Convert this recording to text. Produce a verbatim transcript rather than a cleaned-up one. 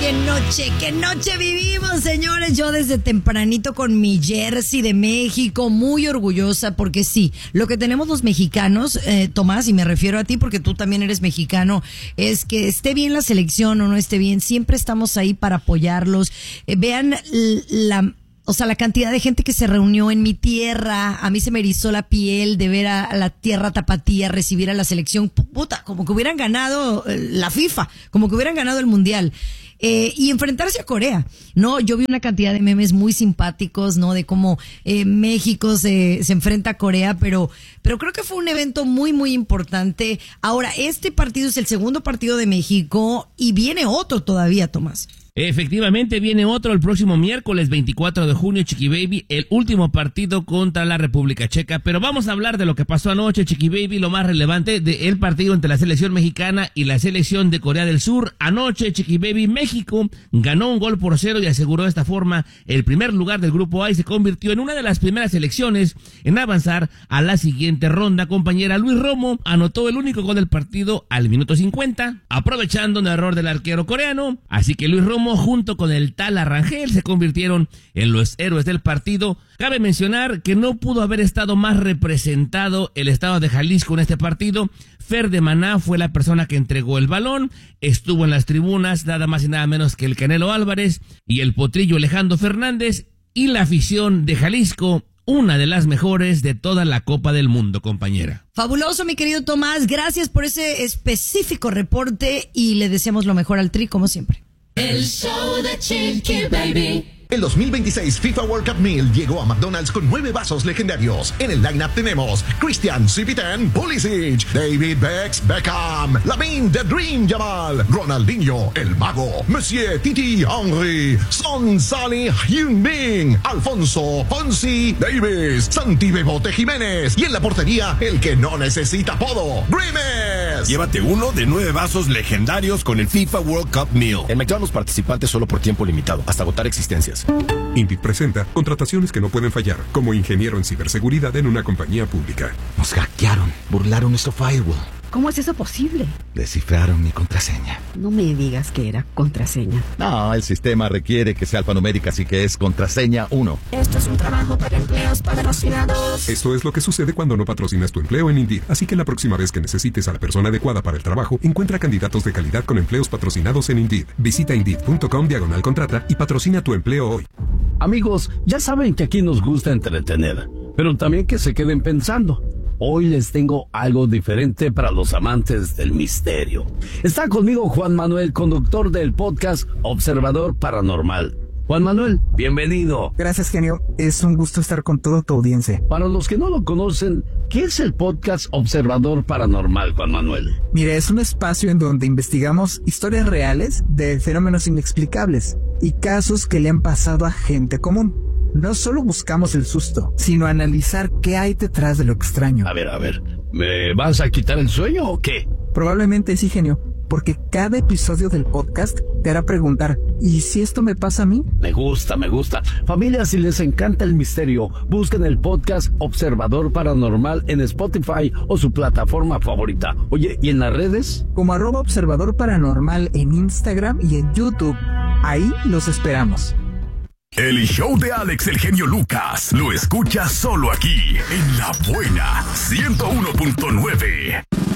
qué noche, qué noche vivimos, señores. Yo desde tempranito con mi jersey de México, muy orgullosa, porque sí, lo que tenemos los mexicanos, eh, Tomás, y me refiero a ti porque tú también eres mexicano, es que esté bien la selección o no esté bien, siempre estamos ahí para apoyarlos. Eh, vean la... O sea, la cantidad de gente que se reunió en mi tierra, a mí se me erizó la piel de ver a, a la tierra tapatía recibir a la selección, puta, como que hubieran ganado la FIFA, como que hubieran ganado el Mundial. Eh, y enfrentarse a Corea, ¿no? Yo vi una cantidad de memes muy simpáticos, ¿no? De cómo eh, México se, se enfrenta a Corea, pero, pero creo que fue un evento muy, muy importante. Ahora, este partido es el segundo partido de México y viene otro todavía, Tomás. Efectivamente, viene otro el próximo miércoles veinticuatro de junio, Chiqui Baby, el último partido contra la República Checa. Pero vamos a hablar de lo que pasó anoche, Chiqui Baby, lo más relevante del partido entre la selección mexicana y la selección de Corea del Sur. Anoche, Chiqui Baby, México ganó un gol por cero y aseguró de esta forma el primer lugar del grupo A y se convirtió en una de las primeras selecciones en avanzar a la siguiente ronda. Compañera, Luis Romo anotó el único gol del partido al minuto cincuenta, aprovechando un error del arquero coreano. Así que Luis Romo junto con el Tala Rangel se convirtieron en los héroes del partido. Cabe mencionar que no pudo haber estado más representado el estado de Jalisco en este partido. Fer de Maná fue la persona que entregó el balón, estuvo en las tribunas nada más y nada menos que el Canelo Álvarez y el potrillo Alejandro Fernández, y la afición de Jalisco, una de las mejores de toda la Copa del Mundo, compañera. Fabuloso, mi querido Tomás, gracias por ese específico reporte y le deseamos lo mejor al Tri, como siempre. El show de Chiqui Baby. El dos mil veintiséis FIFA World Cup Meal llegó a McDonald's con nueve vasos legendarios. En el lineup tenemos Christian Cipitán Pulisic, David Bex Beckham, Lamine The Dream Yamal, Ronaldinho El Mago, Monsieur Titi Henry, Son Salih Heung-min, Alfonso Ponzi Davis, Santi Bebote Jiménez y en la portería el que no necesita apodo, Grimes. Llévate uno de nueve vasos legendarios con el FIFA World Cup Meal. En McDonald's participantes solo por tiempo limitado, hasta agotar existencias. Indeed presenta contrataciones que no pueden fallar, como ingeniero en ciberseguridad en una compañía pública. Nos hackearon, burlaron nuestro firewall. ¿Cómo es eso posible? Descifraron mi contraseña. No me digas que era contraseña. No, el sistema requiere que sea alfanumérica, así que es contraseña uno. Esto es un trabajo para empleos patrocinados. Esto es lo que sucede cuando no patrocinas tu empleo en Indeed. Así que la próxima vez que necesites a la persona adecuada para el trabajo, encuentra candidatos de calidad con empleos patrocinados en Indeed. Visita Indeed.com diagonal contrata y patrocina tu empleo hoy. Amigos, ya saben que aquí nos gusta entretener, pero también que se queden pensando. Hoy les tengo algo diferente para los amantes del misterio. Está conmigo Juan Manuel, conductor del podcast Observador Paranormal. Juan Manuel, bienvenido. Gracias, genio. Es un gusto estar con toda tu audiencia. Para los que no lo conocen, ¿qué es el podcast Observador Paranormal, Juan Manuel? Mire, es un espacio en donde investigamos historias reales de fenómenos inexplicables y casos que le han pasado a gente común. No solo buscamos el susto, sino analizar qué hay detrás de lo extraño. A ver, a ver, ¿me vas a quitar el sueño o qué? Probablemente sí, genio, porque cada episodio del podcast te hará preguntar, ¿y si esto me pasa a mí? Me gusta, me gusta. Familia, si les encanta el misterio, busquen el podcast Observador Paranormal en Spotify o su plataforma favorita. Oye, ¿y en las redes? Como arroba Observador Paranormal en Instagram y en YouTube. Ahí los esperamos. El show de Alex el genio Lucas lo escuchas solo aquí en La Buena ciento uno punto nueve.